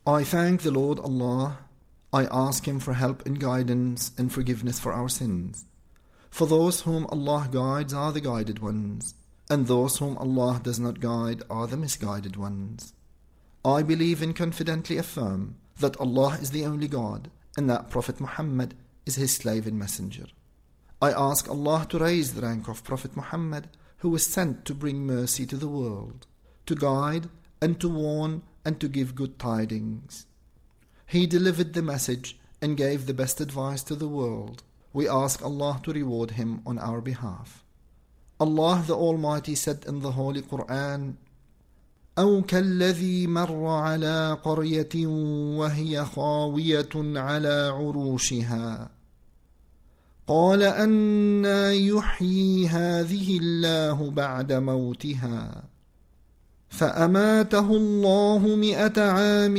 I thank the Lord Allah. I ask Him for help and guidance and forgiveness for our sins. For those whom Allah guides are the guided ones, and those whom Allah does not guide are the misguided ones. I believe and confidently affirm that Allah is the only God, and that Prophet Muhammad is His slave and messenger. I ask Allah to raise the rank of Prophet Muhammad, who was sent to bring mercy to the world, to guide and to warn and to give good tidings. He delivered the message and gave the best advice to the world. We ask Allah to reward him on our behalf. Allah the Almighty said in the Holy Quran, أو كالذي مر على قرية وهي خاوية على عروشها قال أنى يحيي هذه الله بعد موتها فأماته الله 100 عام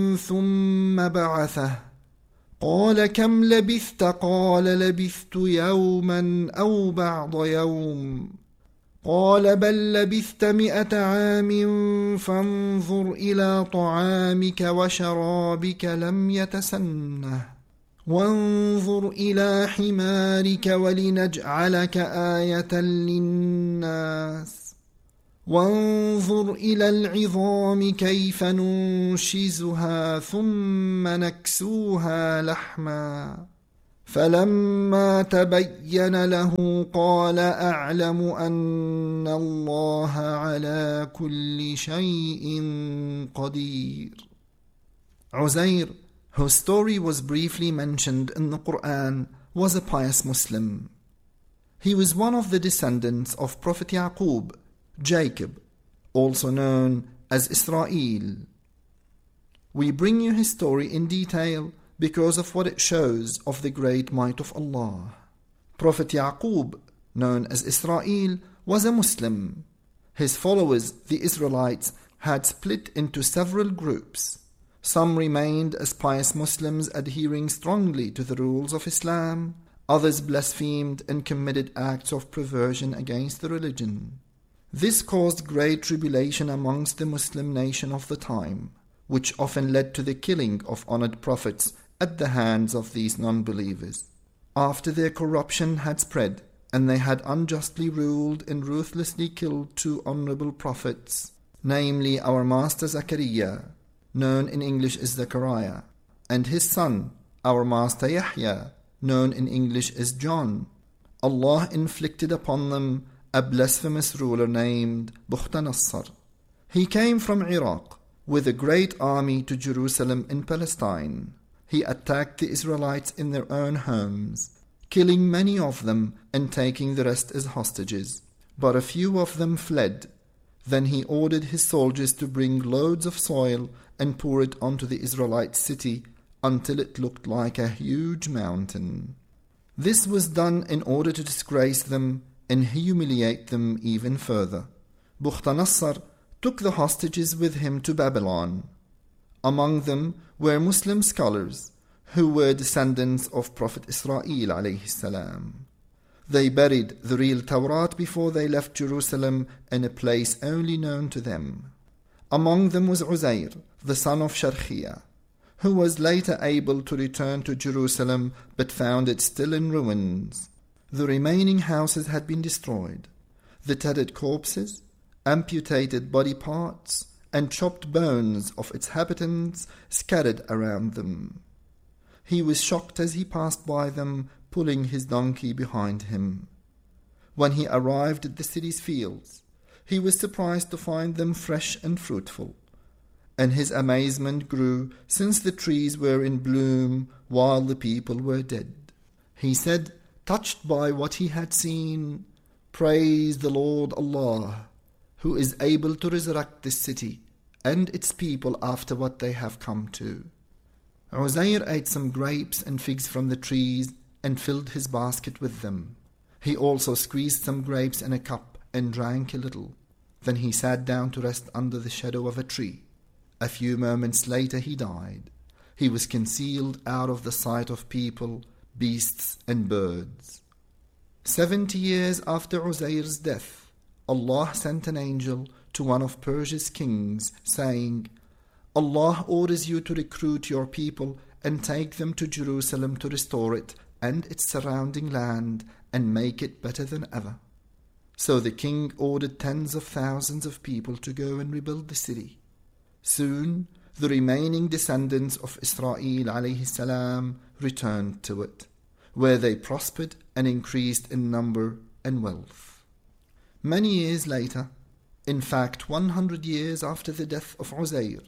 ثم بعثه قال كم لبثت قال لبثت يوما أو بعض يوم قال بل لبثت 100 عام فانظر إلى طعامك وشرابك لم يتسنه وانظر إلى حمارك ولنجعلك آية للناس وانظر إلى العظام كيف ننشزها ثم نكسوها لحما فلما تبين له قال أعلم أن الله على كل شيء قدير. Uzair, whose story was briefly mentioned in the Quran, was a pious Muslim. He was one of the descendants of Prophet Yaqub, Jacob, also known as Israel. We bring you his story in detail because of what it shows of the great might of Allah. Prophet Yaqub, known as Israel, was a Muslim. His followers, the Israelites, had split into several groups. Some remained as pious Muslims adhering strongly to the rules of Islam. Others blasphemed and committed acts of perversion against the religion. This caused great tribulation amongst the Muslim nation of the time, which often led to the killing of honored prophets at the hands of these non-believers. After their corruption had spread, and they had unjustly ruled and ruthlessly killed 2 honorable prophets, namely our master Zakaria, known in English as Zechariah, and his son, our master Yahya, known in English as John, Allah inflicted upon them a blasphemous ruler named Bukhta-Nassar. He came from Iraq with a great army to Jerusalem in Palestine. He attacked the Israelites in their own homes, killing many of them and taking the rest as hostages. But a few of them fled. Then he ordered his soldiers to bring loads of soil and pour it onto the Israelite city until it looked like a huge mountain. This was done in order to disgrace them and humiliate them even further. Bukhta-Nassar took the hostages with him to Babylon. Among them were Muslim scholars who were descendants of Prophet Israel alayhi salam. They buried the real Tawrat before they left Jerusalem in a place only known to them. Among them was Uzair, the son of Sharkhia, who was later able to return to Jerusalem but found it still in ruins. The remaining houses had been destroyed. The tattered corpses, amputated body parts, and chopped bones of its inhabitants scattered around them. He was shocked as he passed by them, pulling his donkey behind him. When he arrived at the city's fields, he was surprised to find them fresh and fruitful, and his amazement grew since the trees were in bloom while the people were dead. He said, touched by what he had seen, "Praise the Lord Allah, who is able to resurrect this city and its people after what they have come to." Uzair ate some grapes and figs from the trees and filled his basket with them. He also squeezed some grapes in a cup and drank a little. Then he sat down to rest under the shadow of a tree. A few moments later he died. He was concealed out of the sight of people, beasts and birds. 70 years after Uzair's death, Allah sent an angel to one of Persia's kings, saying, Allah orders you to recruit your people and take them to Jerusalem to restore it and its surrounding land and make it better than ever. So the king ordered tens of thousands of people to go and rebuild the city. Soon, the remaining descendants of Israel alayhi salam returned to it, where they prospered and increased in number and wealth. Many years later, in fact 100 years after the death of Uzair,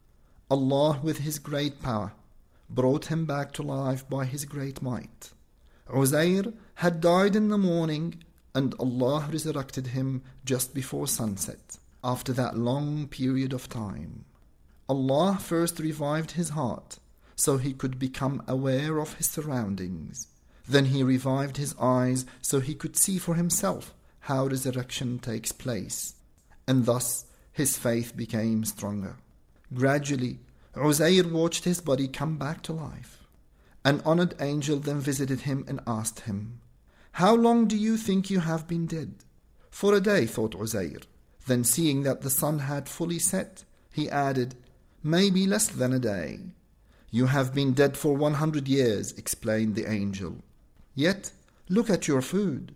Allah with His great power brought him back to life by His great might. Uzair had died in the morning and Allah resurrected him just before sunset, after that long period of time. Allah first revived his heart so he could become aware of his surroundings. Then He revived his eyes so he could see for himself how resurrection takes place, and thus his faith became stronger. Gradually, Uzair watched his body come back to life. An honored angel then visited him and asked him, "How long do you think you have been dead?" "For a day," thought Uzair. Then seeing that the sun had fully set, he added, "Maybe less than a day." "You have been dead for 100 years, explained the angel. "Yet, look at your food."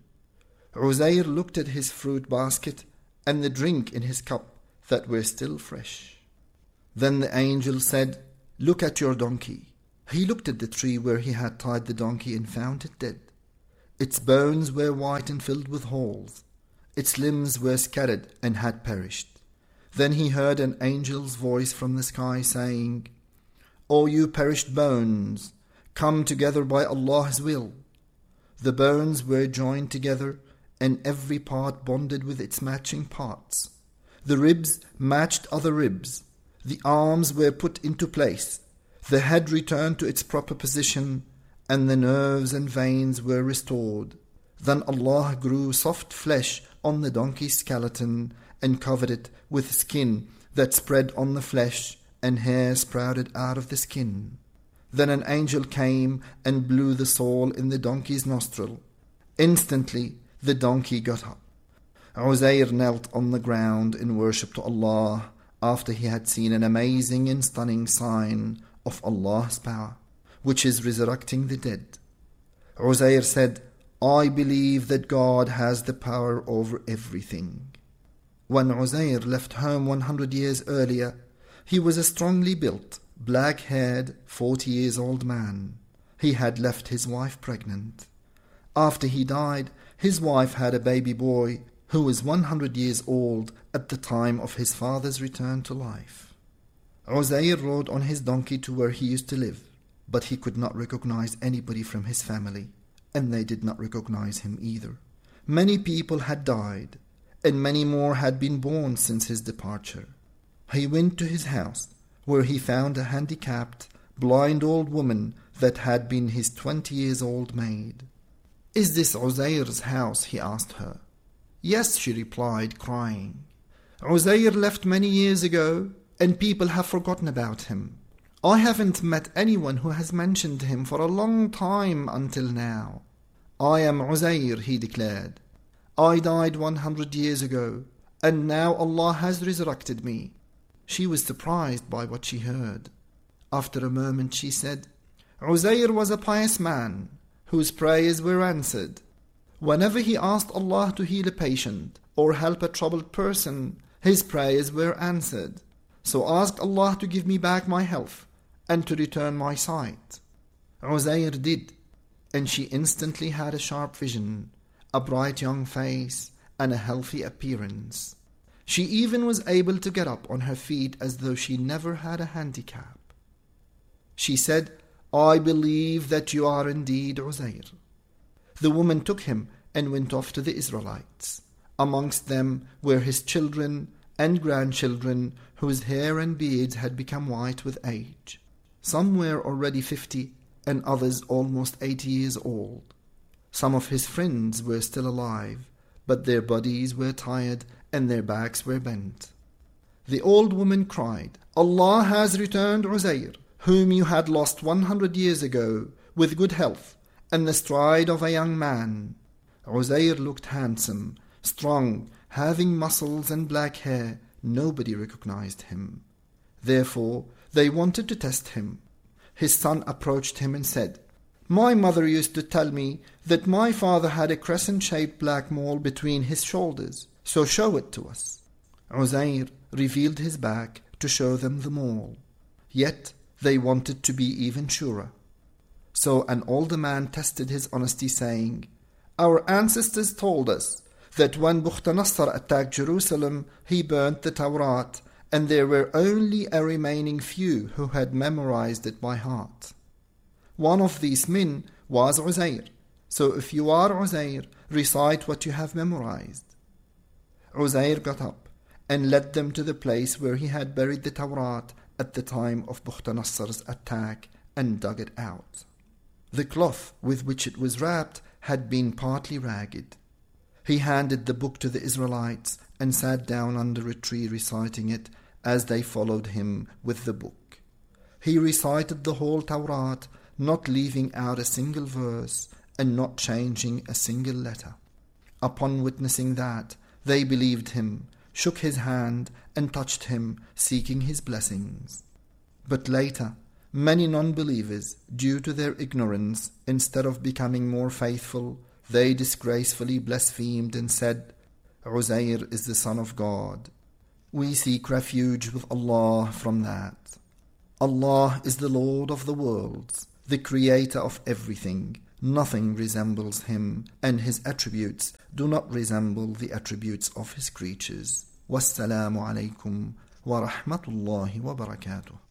Uzair looked at his fruit basket and the drink in his cup that were still fresh. Then the angel said, "Look at your donkey." He looked at the tree where he had tied the donkey and found it dead. Its bones were white and filled with holes. Its limbs were scattered and had perished. Then he heard an angel's voice from the sky saying, "O you perished bones, come together by Allah's will." The bones were joined together and every part bonded with its matching parts. The ribs matched other ribs. The arms were put into place. The head returned to its proper position, and the nerves and veins were restored. Then Allah grew soft flesh on the donkey's skeleton and covered it with skin that spread on the flesh, and hair sprouted out of the skin. Then an angel came and blew the soul in the donkey's nostril. Instantly the donkey got up. Uzair knelt on the ground in worship to Allah after he had seen an amazing and stunning sign of Allah's power, which is resurrecting the dead. Uzair said, "I believe that God has the power over everything." When Uzair left home 100 years earlier, he was a strongly built, black-haired, 40-years-old man. He had left his wife pregnant. After he died, his wife had a baby boy who was 100 years old at the time of his father's return to life. Uzair rode on his donkey to where he used to live, but he could not recognize anybody from his family, and they did not recognize him either. Many people had died, and many more had been born since his departure. He went to his house, where he found a handicapped, blind old woman that had been his 20-years-old maid. "Is this Uzair's house?" he asked her. "Yes," she replied, crying. "Uzair left many years ago, and people have forgotten about him. I haven't met anyone who has mentioned him for a long time until now." "I am Uzair," he declared. "I died 100 years ago, and now Allah has resurrected me." She was surprised by what she heard. After a moment she said, "Uzair was a pious man, whose prayers were answered. Whenever he asked Allah to heal a patient or help a troubled person, his prayers were answered. So ask Allah to give me back my health and to return my sight." Uzair did, and she instantly had a sharp vision, a bright young face, and a healthy appearance. She even was able to get up on her feet as though she never had a handicap. She said, "I believe that you are indeed Uzair." The woman took him and went off to the Israelites. Amongst them were his children and grandchildren, whose hair and beards had become white with age. Some were already 50, and others almost 80 years old. Some of his friends were still alive, but their bodies were tired and their backs were bent. The old woman cried, "Allah has returned Uzair, whom you had lost 100 years ago, with good health and the stride of a young man." Uzair looked handsome, strong, having muscles and black hair. Nobody recognized him. Therefore, they wanted to test him. His son approached him and said, "My mother used to tell me that my father had a crescent-shaped black mole between his shoulders, so show it to us." Uzair revealed his back to show them the mole. Yet they wanted to be even surer. So an older man tested his honesty, saying, "Our ancestors told us that when Bukhtanasar attacked Jerusalem, he burnt the Tawrat, and there were only a remaining few who had memorized it by heart. One of these men was Uzair. So if you are Uzair, recite what you have memorized." Uzair got up and led them to the place where he had buried the Tawrat at the time of Bukhtanasar's attack and dug it out. The cloth with which it was wrapped had been partly ragged. He handed the book to the Israelites and sat down under a tree reciting it as they followed him with the book. He recited the whole Tawrat, not leaving out a single verse and not changing a single letter. Upon witnessing that, they believed him, shook his hand and touched him, seeking his blessings. But later, many non-believers, due to their ignorance, instead of becoming more faithful, they disgracefully blasphemed and said, "Uzair is the son of God." We seek refuge with Allah from that. Allah is the Lord of the worlds, the creator of everything. Nothing resembles him, and his attributes do not resemble the attributes of his creatures. Wassalamu alaikum wa rahmatullahi wa barakatuh.